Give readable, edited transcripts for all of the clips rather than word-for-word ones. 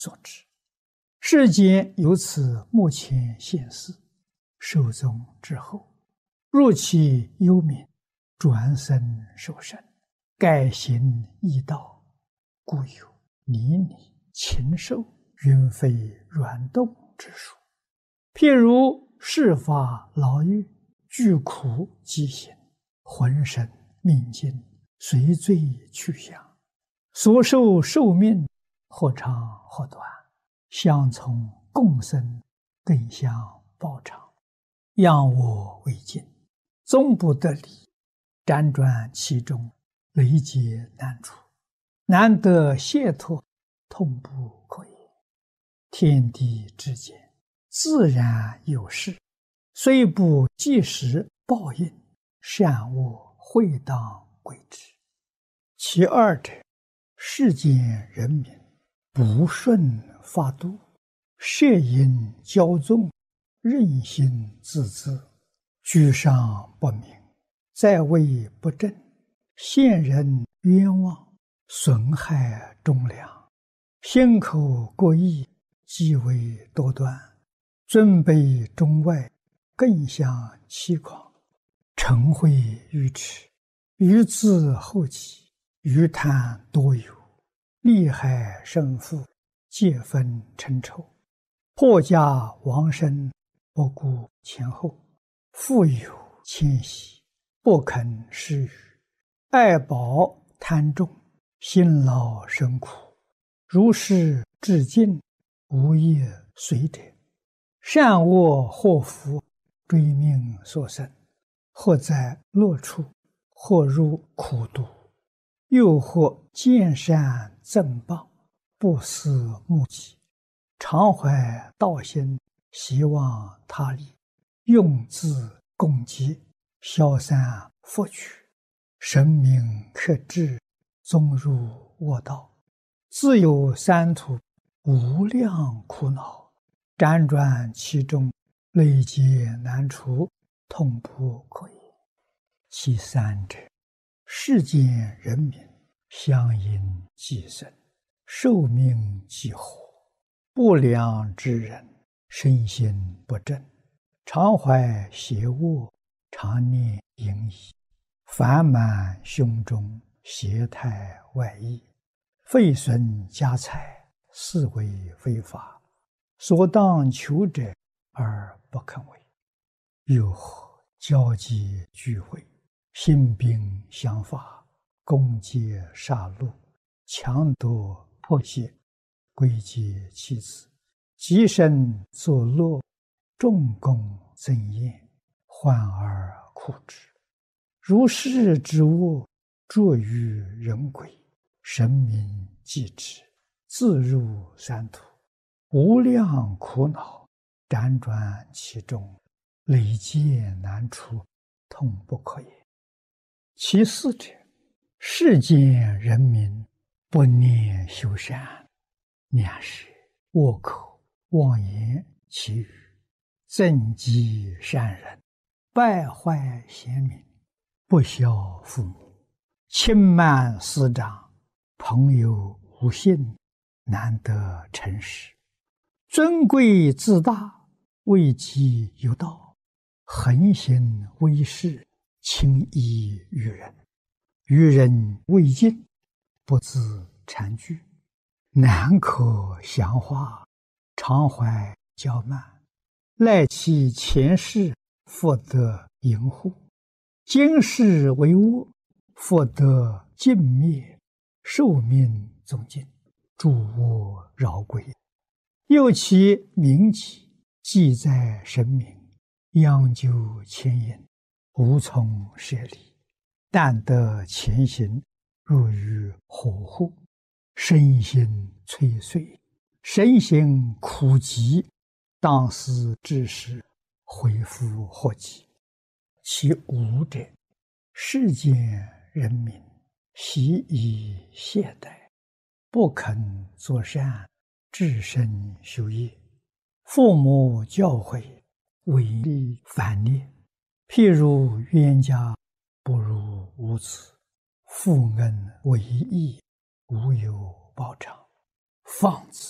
所致。世间由此目前现世，寿终之后，若其忧悯，转生受生，改行易道，故有泥泞、禽兽、云飞软动之说。譬如世法劳役，具苦疾行，浑身命尽，随罪去向，所受寿命或长或短，相从共生，更相报偿，仰我为镜，终不得离，辗转其中，累劫难除，难得解脱，痛不可言。天地之间，自然有事，虽不即时报应，善恶会当归之。其二者，世间人民不顺法度，摄引骄纵，任性自恣，居上不明，在位不正，陷人冤枉，损害忠良，心口过意，极为多端，尊卑中外，更相欺诳，嗔恚愚痴，愚自后己，愚贪多有，利害生父，皆分嗔臭，破家亡身，不顾前后，富有谦息，不肯施予，爱宝贪重，辛劳生苦，如是至尽，无业随者，善恶祸福，追命所生，或在乐处，或入苦毒，又或见善赠报，不思目己，常怀道心，希望他利，用自共济，消散福取，神明克制，终入恶道，自有三途，无量苦恼，辗转其中，累劫难除，痛不可言。其三者，世间人民相因寄生，寿命既活，不良之人，身心不正，常怀邪恶，常念淫逸，烦满胸中，邪态外溢，废损家财，是为非法，所当求者而不肯为。又或交际聚会，兴兵相伐，攻击杀戮，强夺迫胁，归结妻子，极身作乐，众功增宴，患而苦之。如是之恶，著于人鬼，神明继之，自入三途，无量苦恼，辗转其中，累劫难除，痛不可言。其四者，世间人民不念修善，两是恶口妄言绮语，憎嫉善人，败坏贤明，不孝父母，轻慢师长，朋友无信，难得诚实，尊贵自大，位极有道，横行威势，轻易于人，于人未尽，不自惭惧，难可详化，常怀骄慢，赖其前世，复得淫护，今世为恶，复得尽灭，寿命终尽，诸恶饶归。又其名己，记在神明，央究牵引，无从舍离，但得前行，入于火户，身心摧碎，身心苦极，当思之时，恢复祸己。其五者，世间人民习以懈怠，不肯作善，至身修业，父母教诲，违逆反逆。譬如冤家不如无子，父恩为义，无有报偿。放子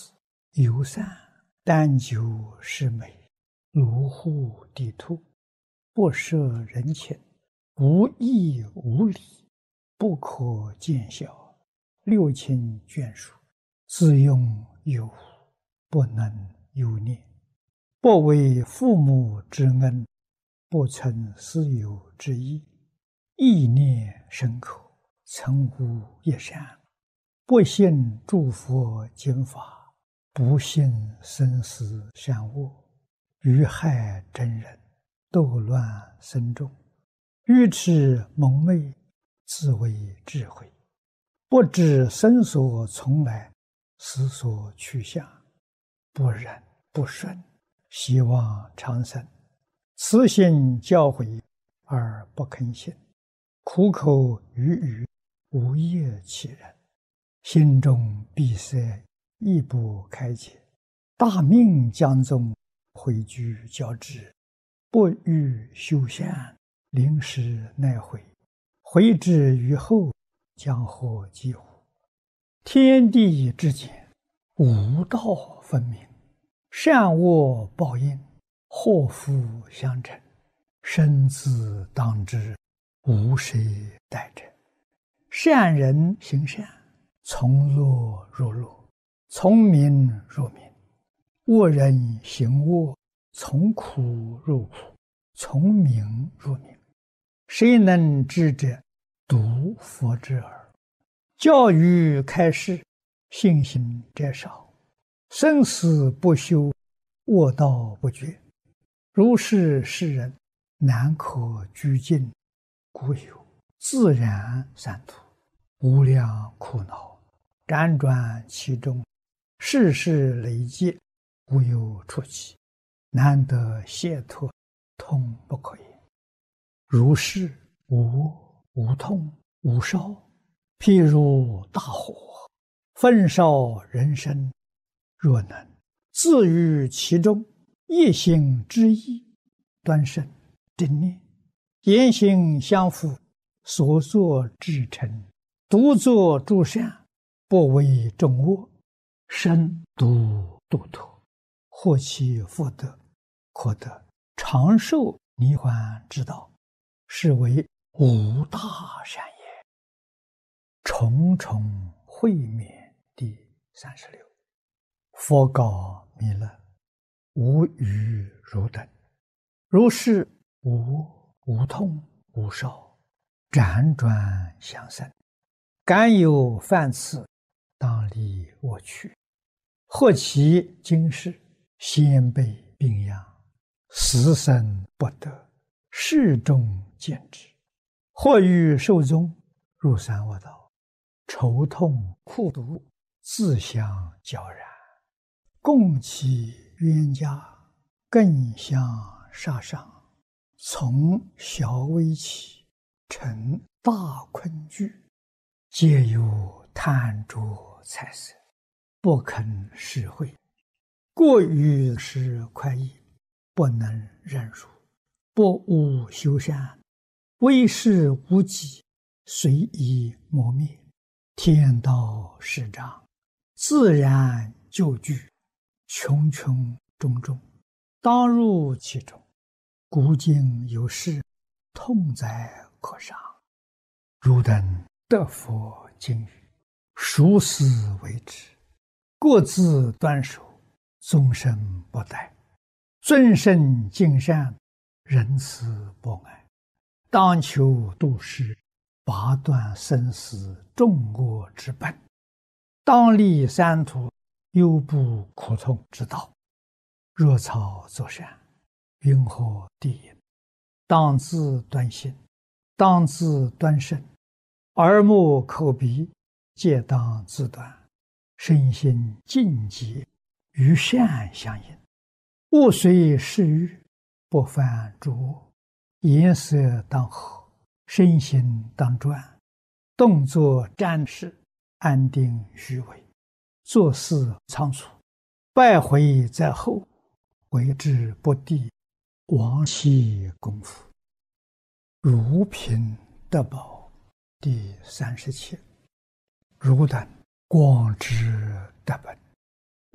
尤散，但求是美，卢护地兔，不摄人情，无义无礼，不可见小，六亲眷属，自用有无，不能有念，不为父母之恩，不存私有之意，意念深刻，曾无一善，不信诸佛经法，不信生死善恶，愚害真人，斗乱僧众，愚痴蒙昧，自为智慧，不知生所从来，死所去向，不忍不顺，希望长生，慈心教诲而不肯信，苦口语语，无业其人，心中闭塞，亦不开解，大命将终，毁居交织，不欲修善，临时奈悔，悔之于后，将获几乎？天地之间，无道分明，善恶报应，祸福相承，生死当知，无谁代者。善人行善，从乐入乐，从名入名；恶人行恶，从苦入苦，从名入名。谁能知者？独佛之耳。教育开示，信心者少，生死不休，恶道不绝。如是世人，难可居尽，故有自然三途，无量苦恼，辗转其中，世事累劫，无有出期，难得解脱，痛不可言。如是无无痛无烧，譬如大火，焚烧人身，若能自于其中，一心之意，端慎正念，言行相符，所作至诚，独作诸善，不为众恶，身独度脱，获其福德，可得长寿涅槃之道，是为无大善也。重重会面第36。佛告弥勒：无余汝等，如是无无痛无烧，辗转相生，敢有犯次，当离我去。或其今世，先辈病殃，死生不得，世众见之；或欲寿终，入三恶道，愁痛苦毒，自相交然，共其冤家，更相杀伤，从小微起，成大困惧，皆有贪着财色，不肯施惠，过于是快意，不能忍辱，不务修善，为事无己，随意磨灭，天道施障，自然就具，穷穷种种，当入其中。古今有事，痛哉可伤。汝等得佛经语，熟思为之，各自端守，终身不殆，尊圣敬善，仁慈博爱，当求度世，拔断生死众恶之本，当立三途，忧怖苦痛之道。若草作善，云何地也？当自端心，当自端身，耳目口鼻皆当自端，身心净洁，与善相应，勿随世欲，不犯诸恶，颜色当和，身心当专，动作瞻视，安定虚伪，做事仓促，败毁在后，为之不第，亡其功夫。如贫得宝第37。汝等广知得本，